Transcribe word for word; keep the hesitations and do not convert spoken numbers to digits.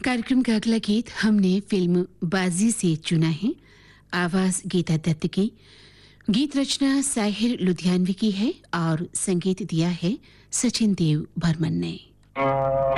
कार्यक्रम का अगला गीत हमने फिल्म बाजी से चुना है। आवाज गीता दत्त की, गीत रचना साहिर लुधियानवी की है और संगीत दिया है सचिन देव बर्मन ने।